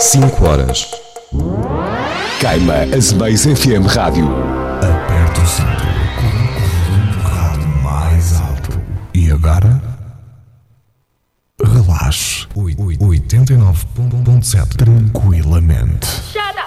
5 horas. Queima a Space FM Rádio. Aperta o cinto com o rádio mais alto. E agora, relaxe. 89.7 tranquilamente. Shut up!